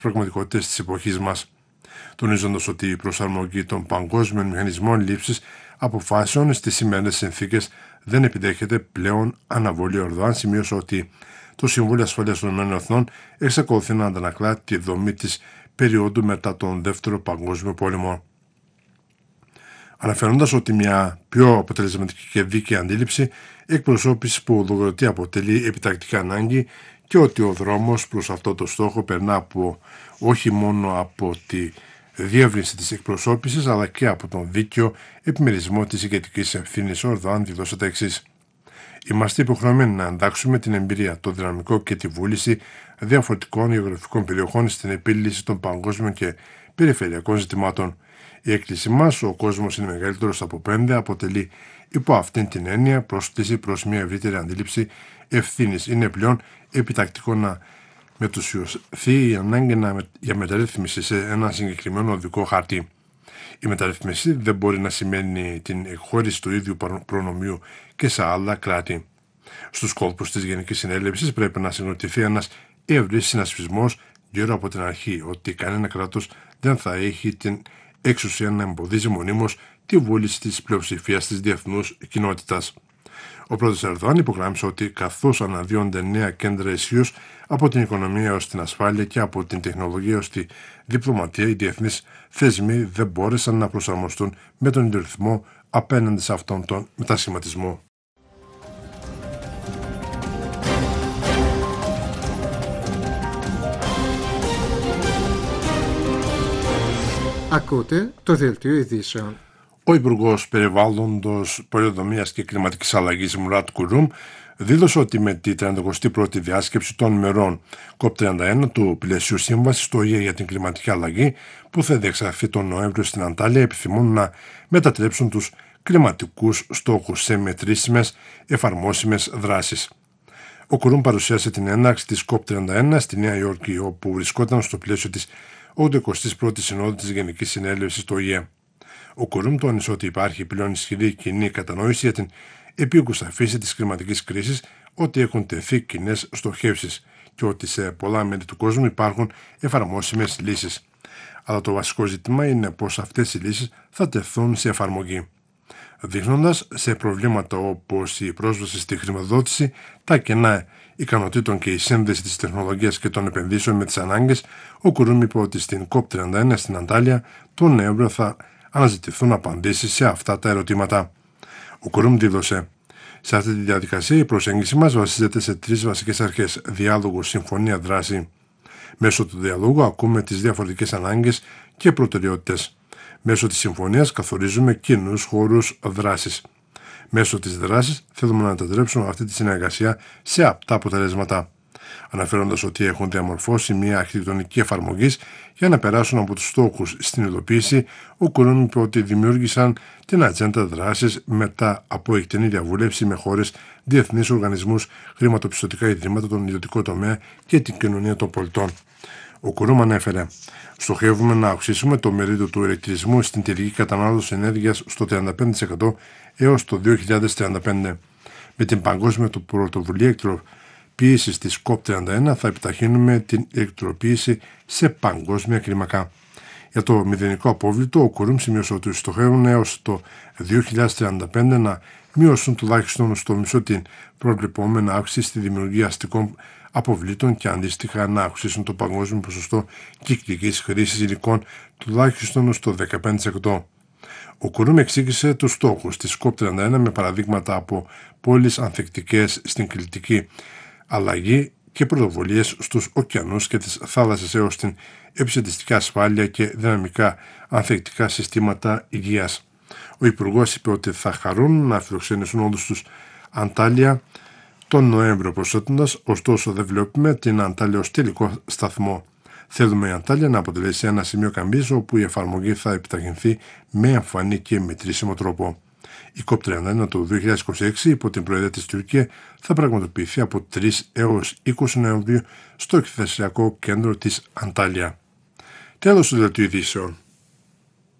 πραγματικότητες της εποχής μας, τονίζοντας ότι η προσαρμογή των παγκόσμιων μηχανισμών λήψης αποφάσεων στις σημερινές συνθήκες δεν επιδέχεται πλέον αναβολή. Ο Ερδοάν σημείωσε ότι το Συμβούλιο Ασφαλείας των ΗΠΑ εξακολουθεί να αντανακλά τη δομή της περίοδου μετά τον Δεύτερο Παγκόσμιο Πόλεμο, αναφέροντας ότι μια πιο αποτελεσματική και δίκαιη αντίληψη εκπροσώπησης που λογοδοτεί αποτελεί επιτακτική ανάγκη και ότι ο δρόμος προς αυτό το στόχο περνά όχι μόνο από τη διεύρυνση της εκπροσώπησης αλλά και από τον δίκαιο επιμερισμό της ηγετικής ευθύνης. Ο Ερδοάν δήλωσε τα εξής: «Είμαστε υποχρεωμένοι να εντάξουμε την εμπειρία, το δυναμικό και τη βούληση διαφορετικών γεωγραφικών περιοχών στην επίλυση των παγκόσμιων και περιφερειακών ζητημάτων. Η έκκληση μας, ο κόσμος είναι μεγαλύτερος από 5, αποτελεί υπό αυτήν την έννοια πρόσκληση προς μια ευρύτερη αντίληψη ευθύνης. Είναι πλέον επιτακτικό να μετουσιωθεί η ανάγκη για μεταρρύθμιση σε ένα συγκεκριμένο οδικό χάρτη. Η μεταρρύθμιση δεν μπορεί να σημαίνει την εκχώρηση του ίδιου προνομίου και σε άλλα κράτη. Στους κόλπους της Γενικής Συνέλευσης πρέπει να συγκροτηθεί ένας ευρύς συνασπισμός γύρω από την αρχή ότι κανένα κράτος δεν θα έχει την εξουσία να εμποδίζει μονίμως τη βούληση της πλειοψηφίας της διεθνούς κοινότητας». Ο πρόεδρος Ερδοάν υπογράμμισε ότι καθώς αναδύονται νέα κέντρα ισχύως από την οικονομία έως την ασφάλεια και από την τεχνολογία έως τη διπλωματία, οι διεθνείς θεσμοί δεν μπόρεσαν να προσαρμοστούν με τον ίδιο ρυθμό απέναντι σε αυτόν τον μετασχηματισμό. Ακούτε το Δελτίο Ειδήσεων. Ο Υπουργός Περιβάλλοντος, Πολεοδομίας και Κλιματικής Αλλαγής Μουράτ Κουρούμ δήλωσε ότι με τη 31η διάσκεψη των μερών COP31 του πλαισίου σύμβασης στο ΟΗΕ για την κλιματική αλλαγή που θα διεξαχθεί τον Νοέμβριο στην Αντάλια επιθυμούν να μετατρέψουν τους κλιματικούς στόχους σε μετρήσιμες εφαρμόσιμες δράσεις. Ο Κουρούμ παρουσίασε την έναρξη της COP31 στη Νέα Υόρκη, όπου βρισκόταν στο πλαίσιο της 81ης Συνόδου της Γενικής Συνέλευσης του ΟΗΕ. Ο Κουρούμ τόνισε ότι υπάρχει πλέον ισχυρή κοινή κατανόηση για την επίκουσα φύση της κλιματικής κρίσης, ότι έχουν τεθεί κοινές στοχεύσεις και ότι σε πολλά μέρη του κόσμου υπάρχουν εφαρμόσιμες λύσεις. Αλλά το βασικό ζήτημα είναι πώς αυτές οι λύσεις θα τεθούν σε εφαρμογή. Δείχνοντας σε προβλήματα όπως η πρόσβαση στη χρηματοδότηση, τα κενά ικανοτήτων και η σύνδεση της τεχνολογίας και των επενδύσεων με τις ανάγκες, ο Κουρούμ είπε ότι στην COP31 στην Αντάλια τον Νοέμβριο θα αναζητηθούν απαντήσεις σε αυτά τα ερωτήματα. Ο Κουρούμ δήλωσε: «Σε αυτή τη διαδικασία η προσέγγιση μας βασίζεται σε 3 βασικές αρχές: διάλογο, συμφωνία, δράση. Μέσω του διαλόγου ακούμε τις διαφορετικές ανάγκες και προτεραιότητες. Μέσω της συμφωνίας καθορίζουμε κοινούς χώρους δράσης. Μέσω της δράσης θέλουμε να μετατρέψουμε αυτή τη συνεργασία σε απτά αποτελέσματα». Αναφέροντας ότι έχουν διαμορφώσει μια αρχιτεκτονική εφαρμογής για να περάσουν από τους στόχους στην υλοποίηση, ο Κουρούμ είπε ότι δημιούργησαν την ατζέντα δράσης μετά από εκτενή διαβούλευση με χώρες, διεθνείς οργανισμούς, χρηματοπιστωτικά ιδρύματα, τον ιδιωτικό τομέα και την κοινωνία των πολιτών. Ο Κουρούμ ανέφερε: «Στοχεύουμε να αυξήσουμε το μερίδιο του ηλεκτρισμού στην τελική κατανάλωση ενέργειας στο 35% έως το 2035. Με την παγκόσμια του πρωτοβουλία ηλεκτροποίησης της COP31 θα επιταχύνουμε την ηλεκτροποίηση σε παγκόσμια κλίμακα». Για το μηδενικό απόβλητο, ο Κουρούμ σημείωσε ότι στοχεύουν έως το 2035 να μειώσουν τουλάχιστον στο μισό την προβλεπόμενη αύξηση στη δημιουργία αστικών αποβλήτων και αντίστοιχα να αυξήσουν το παγκόσμιο ποσοστό κυκλικής χρήσης υλικών τουλάχιστον στο 15%. Ο Κουρούμ εξήγησε τους στόχους της COP31 με παραδείγματα από πόλεις ανθεκτικές στην κλιματική αλλαγή και πρωτοβουλίες στους ωκεανούς και τις θάλασσες έως την επιστημιστική ασφάλεια και δυναμικά ανθεκτικά συστήματα υγείας. Ο Υπουργός είπε ότι θα χαρούν να φιλοξενήσουν όλους τους Αντάλια τον Νοέμβριο προσθέτοντας: «Ωστόσο δεν βλέπουμε την Αντάλια ως τελικό σταθμό. Θέλουμε η Αντάλια να αποτελέσει ένα σημείο καμπής όπου η εφαρμογή θα επιταχυνθεί με εμφανή και μετρήσιμο τρόπο». Η COP31 του 2026 υπό την προεδρία της Τουρκία θα πραγματοποιηθεί από 3 έως 20 Νοεμβρίου στο εκθεσιακό κέντρο της Αντάλια. Τέλος του δελτίου ειδήσεων.